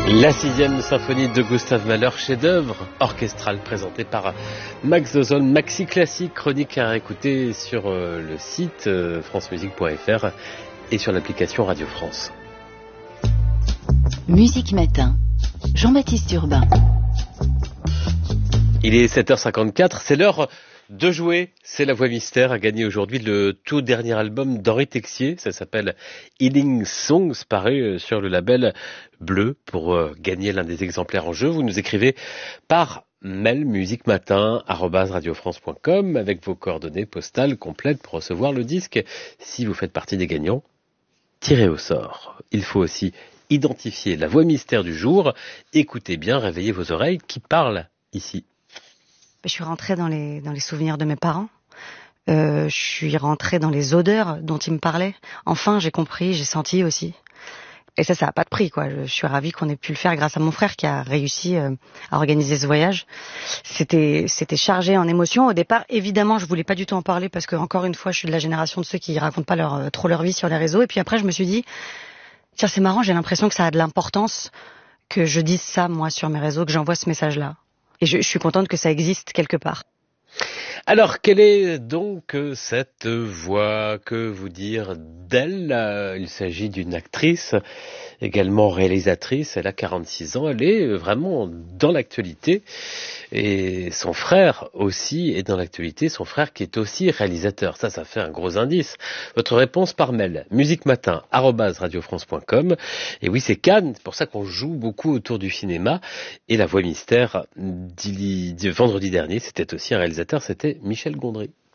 La 6e symphonie de Gustave Mahler, chef-d'œuvre orchestral présenté par Max Dozon, Maxi Classique, chronique à écouter sur le site francemusique.fr et sur l'application Radio France. Musique Matin, Jean-Baptiste Urbain. Il est 7h54, c'est l'heure de jouer. C'est La Voix Mystère a gagné aujourd'hui le tout dernier album d'Henri Texier. Ça s'appelle Healing Songs, paru sur le label Bleu. Pour gagner l'un des exemplaires en jeu, vous nous écrivez par mail musiquematin@radiofrance.com avec vos coordonnées postales complètes pour recevoir le disque. Si vous faites partie des gagnants, tirez au sort. Il faut aussi identifier la voix mystère du jour. Écoutez bien, réveillez vos oreilles, qui parle ici. Je suis rentrée dans les souvenirs de mes parents. Je suis rentrée dans les odeurs dont ils me parlaient. Enfin, j'ai compris, j'ai senti aussi. Et ça a pas de prix, quoi. Je suis ravie qu'on ait pu le faire grâce à mon frère qui a réussi à organiser ce voyage. C'était chargé en émotions. Au départ, évidemment, je voulais pas du tout en parler parce que, encore une fois, je suis de la génération de ceux qui racontent pas trop leur vie sur les réseaux. Et puis après, je me suis dit, tiens, c'est marrant, j'ai l'impression que ça a de l'importance que je dise ça, moi, sur mes réseaux, que j'envoie ce message-là. Et je suis contente que ça existe quelque part. Alors, quelle est donc cette voix? Que vous dire d'elle? Il s'agit d'une actrice, également réalisatrice. Elle a 46 ans. Elle est vraiment dans l'actualité. Et son frère aussi est dans l'actualité. Son frère qui est aussi réalisateur. Ça fait un gros indice. Votre réponse par mail, musiquematin@radiofrance.com. Et oui, c'est Cannes. C'est pour ça qu'on joue beaucoup autour du cinéma. Et La Voix Mystère, vendredi dernier, c'était aussi un réalisateur. C'était Michel Gondry.